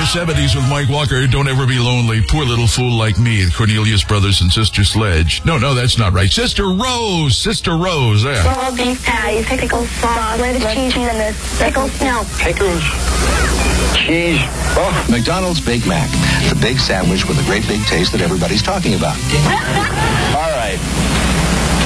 70s with Mike Walker. Don't ever be lonely. Poor little fool like me. The Cornelius Brothers and Sister Sledge. No, that's not right. Sister Rose. Yeah. Well, beef patties, pickles, sauce, lettuce, cheese, and the pickles. No. Pickles, cheese. Oh. McDonald's Big Mac. The big sandwich with a great big taste that everybody's talking about. All right.